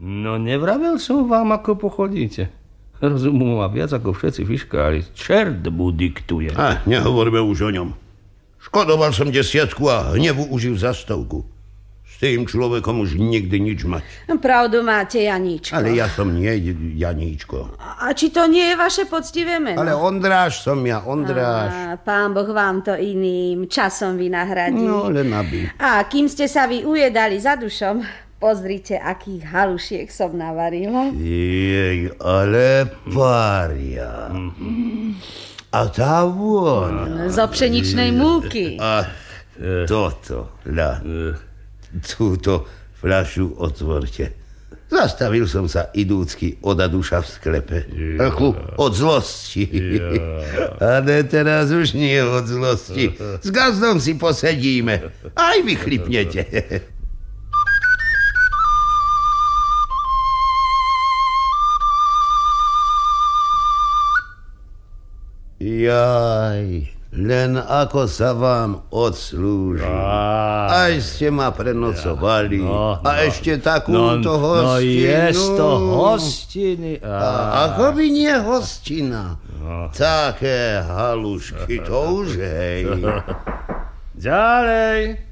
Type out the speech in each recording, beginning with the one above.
No nevravel som vám, ako pochodíte. Rozumu má viac ako všetci fiškári. Čert mu diktuje. Nehovoríme už o ňom. Škodoval som 10 a hnevu užil za 100. S tým človekom už nikdy nič mať. Pravdu máte, Janíčko. Ale ja som nie Janíčko. A či to nie je vaše poctivé meno? Ale Ondráš som ja, Ondráš. Pán Boh vám to iným časom vynahradí. No, len aby. A kým ste sa vy ujedali za dušom, pozrite, akých halušiek som navarila. Jej, ale pária. A tá vôňa. Zo pšeničnej múky. A toto, túto fľašu otvorte. Zastavil som sa idúcky od Aduša v sklepe. Od zlosti. Ale teraz už nie od zlosti. S gazdom si posedíme. Aj vy chlipnete. Jaj, len ako sa vám odslúži. Aj ste ma prenocovali. A ešte takúto hostinu. No je to hostiny. Ako by nie hostina. Také halušky, to už hej. Ďalej.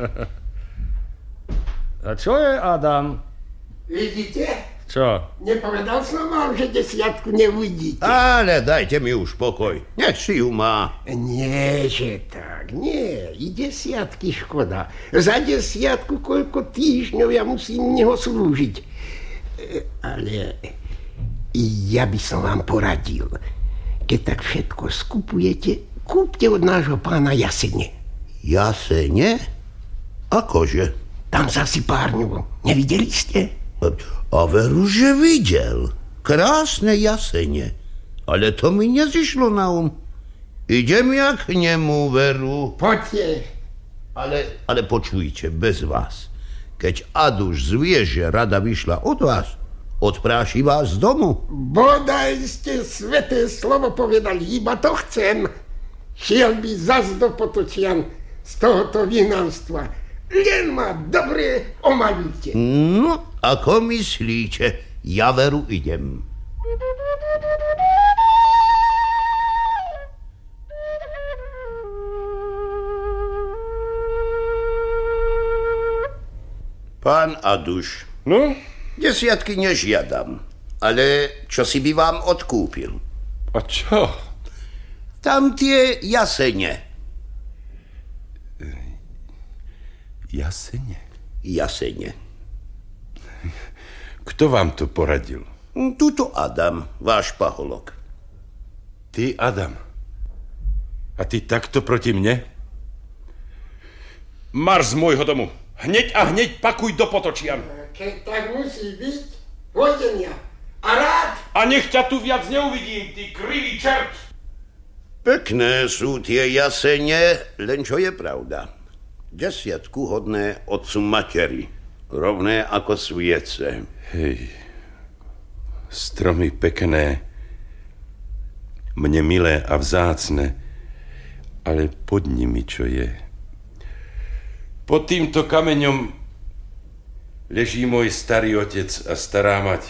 A čo je, Adam? Vidíte? Čo? Nepovedal som vám, že 10 neuvidíte. Ale dajte mi už pokoj. Nech si ju má. Nie, že tak. Nie. I 10 škoda. Za 10 koľko týždňov ja musím neho slúžiť. Ale ja by som vám poradil. Keď tak všetko skupujete, kúpte od nášho pána jasene. Jasene? Akože? Tam za sypárňou. Nevideli ste? A veru, že videl. Krásne jasene. Ale to mi nezišlo na Idem ja k nemu, veru. Poďte. Ale počujte, bez vás. Keď Aduš zvie, že rada vyšla od vás, odpráši vás z domu. Bodaj ste sveté slovo povedali, iba to chcem. Šiel by zas do Potočian z tohoto vynanstva. Len ma dobre omalujte. No, ako myslíte? Ja veru idem. Pán Aduš. No? 10 nežiadam, ale čo si by vám odkúpil? A čo? Tam tie jasene. Jasene? Jasene. Kto vám to poradil? Tuto Adam, váš paholok. Ty, Adam. A ty takto proti mne? Marš z môjho domu. Hneď a hneď pakuj do Potočian. Keď tak musí byť, pôjdem ja. A rád. A nech ťa tu viac neuvidím, ty krivý čert. Pekné sú tie jasene, len čo je pravda. 10 hodné otcu materi, rovné ako sviece. Hej, stromy pekné, mne milé a vzácne, ale pod nimi čo je? Pod týmto kameňom leží môj starý otec a stará mať.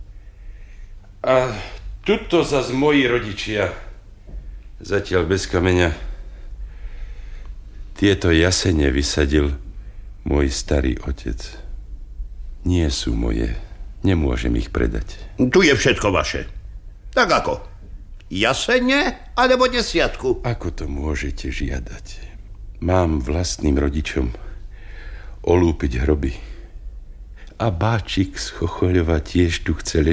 A tuto zas moji rodičia, zatiaľ bez kameňa. Tieto jasene vysadil môj starý otec. Nie sú moje. Nemôžem ich predať. Tu je všetko vaše. Tak ako? Jasene alebo 10? Ako to môžete žiadať? Mám vlastným rodičom olúpiť hroby. A báčik z Chochoľova tiež tu chce